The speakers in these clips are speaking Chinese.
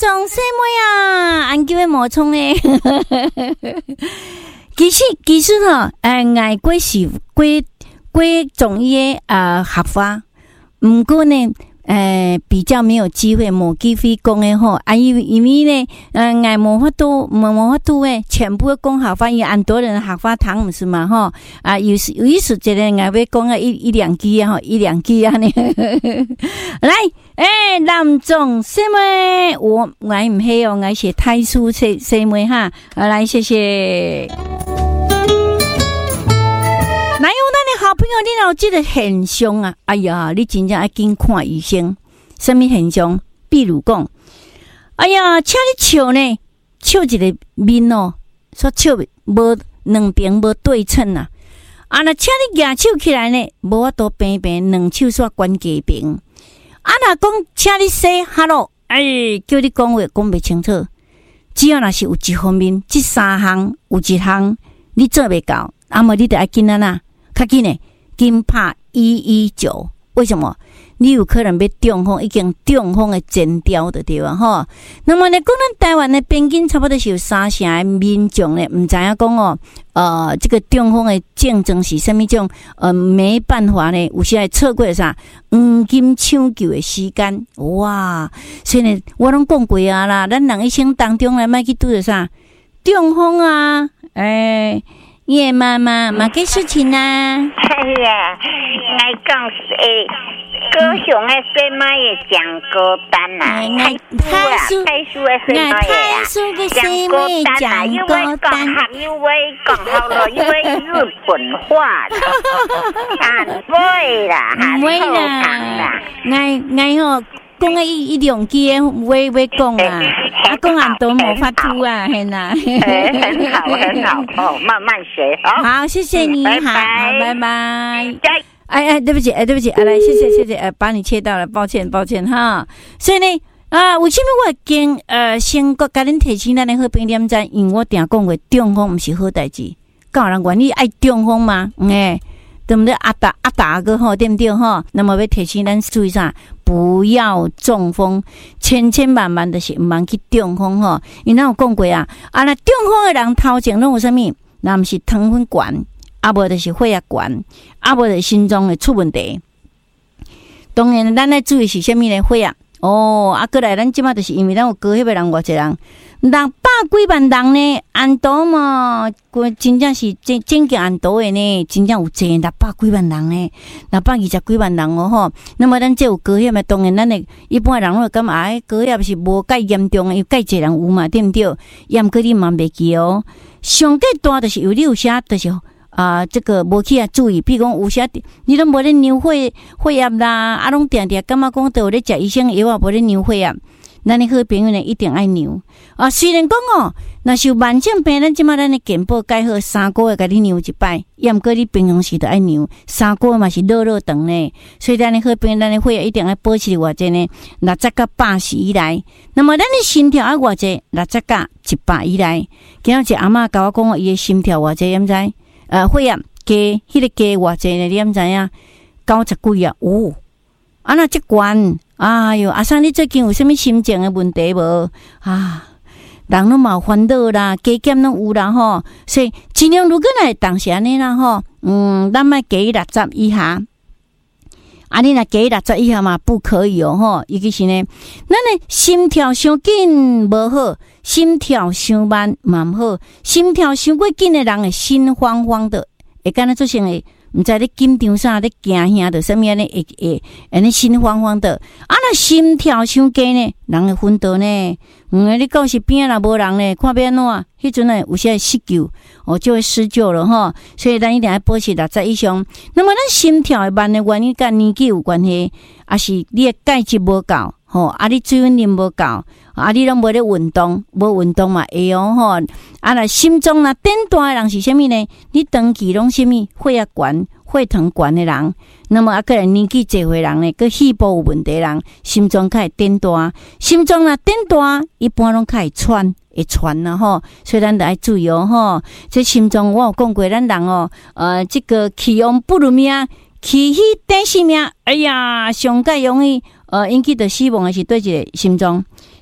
总什么呀？俺叫佢冒充诶。其实吼，爱过是过中医诶学法，毋过呢。比较没有机会，无机会讲诶吼，因为呢，爱无法度诶，全部讲学法，因为很多人学法堂毋是嘛吼，有时一个爱要讲一两句啊吼，一两句啊呢，来，남总什么？我爱唔系哦，爱写太书什么哈，来谢谢。哪有咱的好朋友，你有这个现象啊？哎呀，你真正要紧看医生。什么现象？比如讲，哎呀，请你笑呢，笑一个面哦，说笑无两边无对称啊。那请你举手起来呢，无法度平平，两手煞关节平。若讲请你说 hello， 叫你讲话讲不清楚。只要若是有一方面，这三项有一项你做袂到，么你得要紧啊。较紧呢，紧拍119，为什么？你有可能要中风，已经中风的前兆的对吧？吼。那么呢，讲咱台湾的平均差不多是有3成的民众呢，唔知影讲哦，这个中风的症状是什么种？没办法呢，有时会错过啥黄金抢救的时间，哇！所以呢，我拢讲过啊啦，咱人一生当中来莫去拄着啥中风啊，叶妈妈嘛个事情啊？ 系啊，来讲高雄的西马的蒋歌丹啊，太叔的西马的蒋歌丹啊，因为讲因为讲好了，因为日本话啦，很会啦，很好讲啦， 爱吼。讲一两句话讲啊，讲很多无法度啊，嘿呐， 很好很好哦，慢慢学哦。 好，谢谢你，好，拜拜。对不起，来，谢谢，把你切到了，抱歉哈。所以呢，为什么我经先甲恁提醒咱的好朋友在，因为我定讲过，中风毋是好代志，敢有人愿意爱中风吗？对不对？阿达个吼，对不对吼？那么要提醒咱注意啥？不要中风，千万的是唔通去中风吼。因为咱有讲过啊，那中风的人头前拢有啥物？那毋是糖分悬，无就是血压悬，无就是心脏会出问题。当然，咱来注意是啥物呢？血压过来，咱即马就是因为咱有高血压人偌济人。600几万人呢，安多嘛，真正是真正安多的呢，真正有济600几万人呢，620几万人哦吼。那么咱这有高血压，当然咱的一般人会感觉高血压是无介严重的，有介济人有嘛，对不对？严格你嘛袂记哦。上介大就是有你有些就是这个无去注意，譬如讲有些你都无咧尿血压啦，拢定感觉讲都有咧食医生药无咧尿血压。咱的好朋友呢一定爱牛虽然讲若是有慢性病，咱即马咱的健保改好3个月甲你牛一摆，严过你平常时都爱牛3个月嘛是热长呢，所以咱的好朋友，咱的血压一定要保持偌济呢，60到80以内。那么咱的心跳要偌济，60到100以内。今日一阿嬷甲我讲，伊的心跳偌济，你毋知？血压加迄个加偌济呢？你毋知影？90几啊？那这悬。哎哟，阿桑，你最近有啥物心情的问题无？人拢嘛烦恼啦，加减拢有啦吼，所以尽量如果来当时安尼啦吼，咱莫加60以下。你若加60以下嘛，不可以吼。尤其是呢，咱的心跳伤紧无好，心跳伤慢嘛毋好，心跳伤过紧的人会心慌慌的，会敢若做成会。毋知咧紧张啥，咧惊吓的，什么安尼安尼心慌慌的。那心跳伤低呢，人会昏倒呢。你到时边若无人呢，看要安怎？迄阵呢，有些会失救，就会失救了吼。所以咱一定要保持60以上。那么咱心跳会慢的原因，甲年纪有关系，还是你的钙质无够吼？你水分啉无够，你拢无咧运动，无运动嘛会吼。若心脏若变大的人是啥物呢？你长期拢啥物血压悬、血糖悬的人，那么个人年纪济岁人呢，个肺部有问题的人，心脏较会变大，心脏若变大，一般拢较会喘啦吼，所以咱得爱注意吼。这心脏我有讲过，咱人这个气旺不如命，气虚短性命，哎呀，上介容易引起的死亡的是对一个心脏。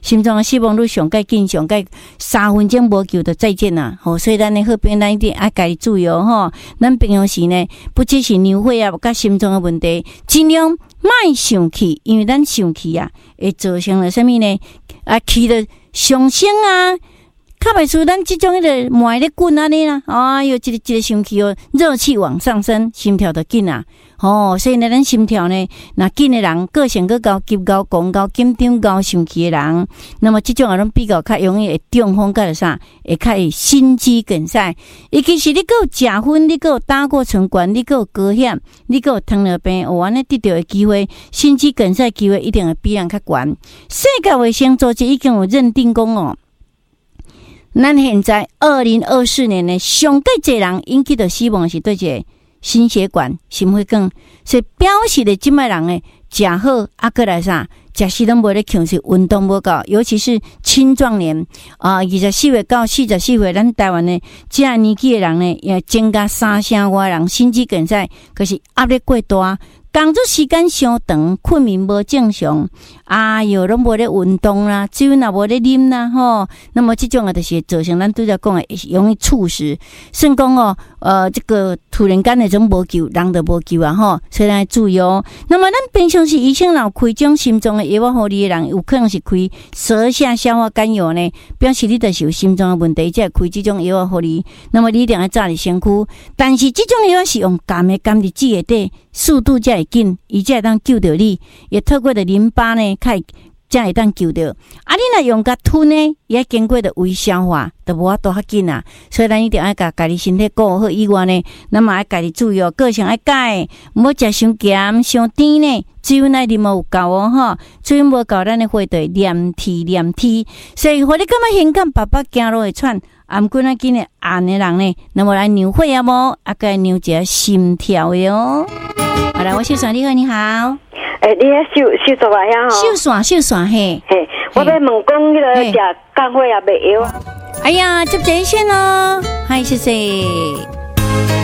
心脏的死亡率上该紧，上该3分钟无救就再见啦。所以咱的好朋友咱一定要家己注意吼。咱平常时呢，不只是牛血啊，甲心脏的问题，尽量莫生气，因为咱生气啊，会造成了什么呢？气的上升啊。较袂输咱即种迄个脉咧滚安尼啦，哎哟，一个生气哦，热气往上升，心跳就紧啊。所以呢，咱心跳呢，那紧的人，个性个高、急高、讲高、紧张高、生气的人，那么即种啊，拢比较较容易会中风，甲啥，会较会心肌梗塞。尤其是你个有食薰，你个有胆固醇高，你个有高血，你个有糖尿病，有安尼得到的机会，心肌梗塞机会一定会比人较悬。世界卫生组织已经有认定讲哦。咱现在2024年呢，上介侪人引起的死亡是对一个心血管、心血管，所以表示的即摆人呢，食好啊，过来啥，食时拢无咧控制，运动无够，尤其是青壮年24岁到44岁，咱台湾呢，这样年纪的人呢，也增加3成外人心肌梗塞，可是压力过大。工作时间伤长，困眠无正常，哟，拢无咧运动啦，酒也无咧啉啦，那么这种就是造成咱拄则讲的容易猝死，甚讲这个突然间那种无救，人就无救啊，所以咱要注意哦。那么咱平常时医生若开种心脏的药互你的人，有可能是开舌下消化甘油呢，表示你就是有心脏的问题，才开这种药互你。那么你一定要早日身躯，但是这种药是用甘的甘日子的底，速度才会紧，伊才会当救着你，也透过的淋巴呢，才会当救着。你若用甲吞呢，也经过的微消化，都无法度较紧啊。所以咱一定要家己身体顾好以外呢，咱嘛要家己注意哦，个性要改，毋好食伤咸、伤甜呢。水奶啉有够哦，水无够，咱的血就黏贴。所以，互你感觉现感爸爸走路会喘，毋过咱今日按的人呢，那么来量血啊无？该量一下心跳的哦。好来，我秀爽，你好，你好。 你遐秀做啊呀？ 秀爽嘿。 我要问讲，迄个食降血也袂药啊？ 哎呀，接一线咯，嗨，谢谢。